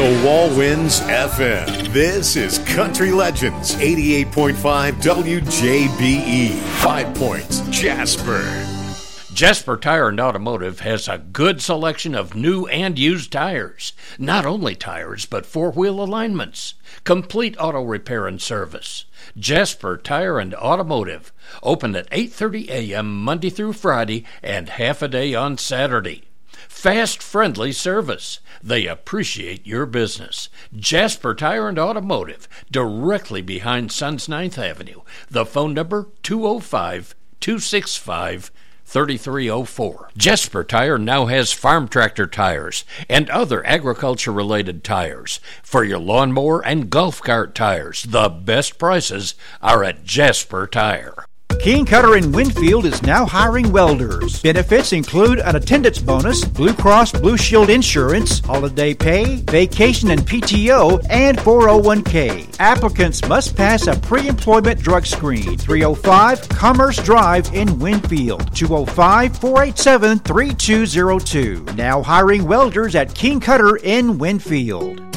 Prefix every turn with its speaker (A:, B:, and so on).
A: The Wall Winds FM. This is Country Legends 88.5 WJBE. 5 Points, Jasper.
B: Jasper Tire and Automotive has a good selection of new and used tires. Not only tires, but four-wheel alignments. Complete auto repair and service. Jasper Tire and Automotive. Open at 8:30 a.m. Monday through Friday and half a day on Saturday. Fast, friendly service. They appreciate your business. Jasper Tire and Automotive, directly behind Suns 9th Avenue. The phone number, 205-265-3304. Jasper Tire now has farm tractor tires and other agriculture-related tires. For your lawnmower and golf cart tires, the best prices are at Jasper Tire.
C: King Cutter in Winfield is now hiring welders. Benefits include an attendance bonus, Blue Cross Blue Shield insurance, holiday pay, vacation and PTO, and 401k. Applicants must pass a pre-employment drug screen. 305 Commerce Drive in Winfield. 205-487-3202. Now hiring welders at King Cutter in Winfield.